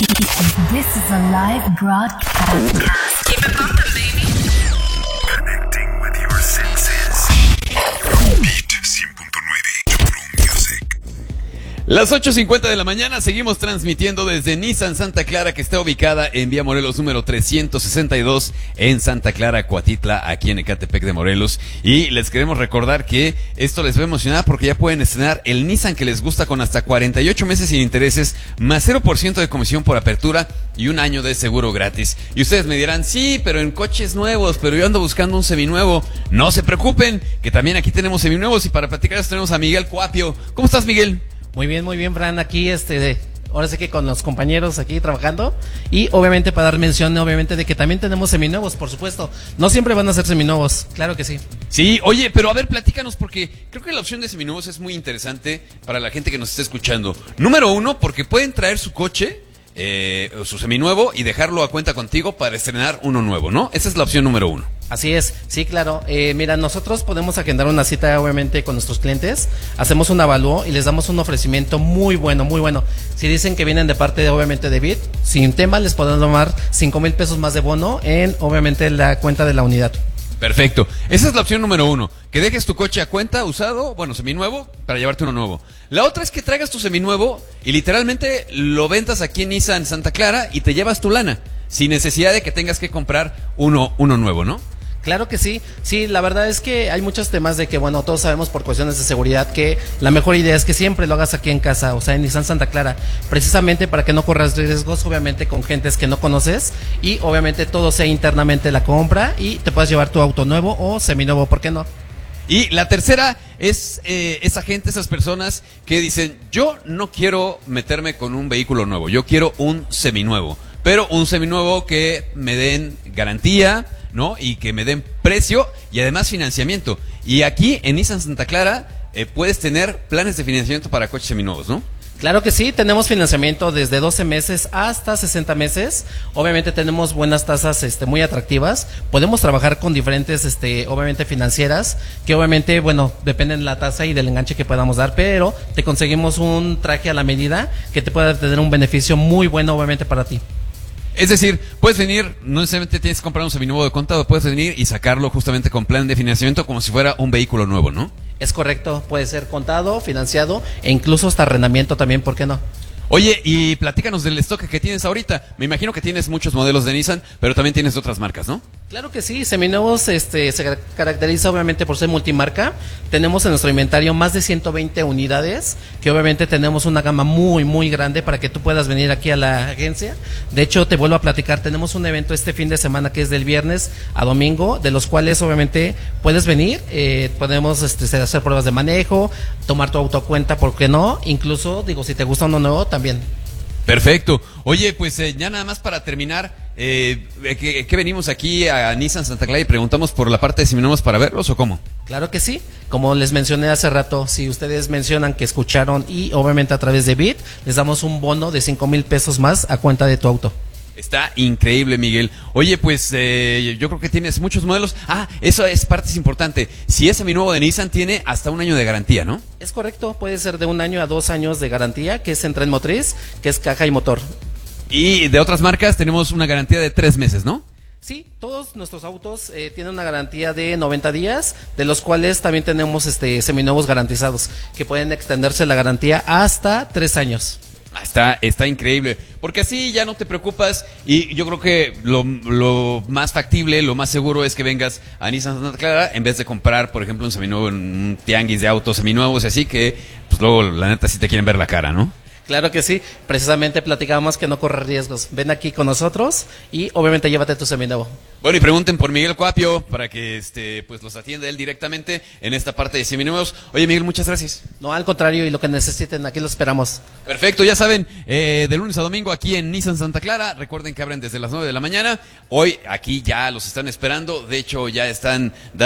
This is a live broadcast. Keep it pumping, baby. Connecting with your senses. Beat 100.9 True Music. Las 8:50 de la mañana seguimos transmitiendo desde Nissan Santa Clara, que está ubicada en Vía Morelos número 362 en Santa Clara, Coatitla, aquí en Ecatepec de Morelos. Y les queremos recordar que esto les va a emocionar porque ya pueden estrenar el Nissan que les gusta con hasta 48 meses sin intereses, más 0% de comisión por apertura y un año de seguro gratis. Y ustedes me dirán, sí, pero en coches nuevos, pero yo ando buscando un seminuevo. No se preocupen, que también aquí tenemos seminuevos y para platicar esto tenemos a Miguel Coapio. ¿Cómo estás, Miguel? Muy bien, Fran, aquí ahora sí que con los compañeros aquí trabajando y obviamente para dar mención obviamente de que también tenemos seminuevos, por supuesto. No siempre van a ser seminuevos, claro que sí. Sí, oye, pero a ver, platícanos porque creo que la opción de seminuevos es muy interesante para la gente que nos está escuchando. Número uno, porque pueden traer su coche, su seminuevo y dejarlo a cuenta contigo para estrenar uno nuevo, ¿no? Esa es la opción número uno. Así es, sí, claro. Mira, nosotros podemos agendar una cita obviamente con nuestros clientes, hacemos un avalúo y les damos un ofrecimiento muy bueno, muy bueno. Si dicen que vienen de parte obviamente de Bit, sin tema les podemos tomar 5,000 pesos más de bono en obviamente la cuenta de la unidad. Perfecto, esa es la opción número uno, que dejes tu coche a cuenta usado, bueno, seminuevo, para llevarte uno nuevo. La otra es que traigas tu seminuevo y literalmente lo ventas aquí en Nissan Santa Clara y te llevas tu lana, sin necesidad de que tengas que comprar uno nuevo, ¿no? Claro que sí, la verdad es que hay muchos temas de que, bueno, todos sabemos por cuestiones de seguridad que la mejor idea es que siempre lo hagas aquí en casa, o sea, en Nissan Santa Clara, precisamente para que no corras riesgos, obviamente, con gentes que no conoces y obviamente todo sea internamente la compra y te puedas llevar tu auto nuevo o seminuevo, ¿por qué no? Y la tercera es esa gente, esas personas que dicen, yo no quiero meterme con un vehículo nuevo, yo quiero un seminuevo, pero un seminuevo que me den garantía, ¿no? Y que me den precio y además financiamiento. Y aquí en Nissan Santa Clara puedes tener planes de financiamiento para coches seminuevos, ¿no? Claro que sí, tenemos financiamiento desde 12 meses hasta 60 meses. Obviamente tenemos buenas tasas muy atractivas. Podemos trabajar con diferentes obviamente financieras, que obviamente, bueno, dependen de la tasa y del enganche que podamos dar, pero te conseguimos un traje a la medida que te pueda tener un beneficio muy bueno obviamente para ti. Es decir, puedes venir, no necesariamente tienes que comprar un seminuevo de contado, puedes venir y sacarlo justamente con plan de financiamiento como si fuera un vehículo nuevo, ¿no? Es correcto, puede ser contado, financiado e incluso hasta arrendamiento también, ¿por qué no? Oye, y platícanos del stock que tienes ahorita. Me imagino que tienes muchos modelos de Nissan, pero también tienes otras marcas, ¿no? Claro que sí, Seminuevos se caracteriza obviamente por ser multimarca. Tenemos en nuestro inventario más de 120 unidades, que obviamente tenemos una gama muy grande para que tú puedas venir aquí a la agencia. De hecho, te vuelvo a platicar, tenemos un evento este fin de semana que es del viernes a domingo, de los cuales obviamente puedes venir, podemos hacer pruebas de manejo, tomar tu auto a cuenta, ¿por qué no? Incluso, digo, si te gusta uno nuevo, también. Perfecto. Oye, pues ya nada más para terminar, ¿qué venimos aquí a Nissan Santa Clara y preguntamos por la parte de seminuevos para verlos o cómo? Claro que sí, como les mencioné hace rato, si ustedes mencionan que escucharon y obviamente a través de Bit, les damos un bono de 5,000 pesos más a cuenta de tu auto. Está increíble, Miguel. Oye, pues yo creo que tienes muchos modelos. Ah, eso es parte importante. Si es seminuevo de Nissan, tiene hasta un año de garantía, ¿no? Es correcto, puede ser de 1 año a 2 años de garantía, que es en tren motriz, que es caja y motor. Y de otras marcas tenemos una garantía de 3 meses, ¿no? Sí, todos nuestros autos tienen una garantía de 90 días, de los cuales también tenemos seminuevos garantizados, que pueden extenderse la garantía hasta 3 años. Está increíble, porque así ya no te preocupas y yo creo que lo más factible, lo más seguro es que vengas a Nissan Santa Clara en vez de comprar, por ejemplo, un seminuevo en un tianguis de autos seminuevos y así que, pues luego la neta sí te quieren ver la cara, ¿no? Claro que sí, precisamente platicábamos que no corre riesgos. Ven aquí con nosotros y obviamente llévate tu seminuevo. Bueno, y pregunten por Miguel Coapio para que pues los atienda él directamente en esta parte de seminuevos. Oye, Miguel, muchas gracias. No, al contrario, y lo que necesiten, aquí lo esperamos. Perfecto, ya saben, de lunes a domingo aquí en Nissan Santa Clara. Recuerden que abren desde las 9 de la mañana. Hoy aquí ya los están esperando. De hecho, ya están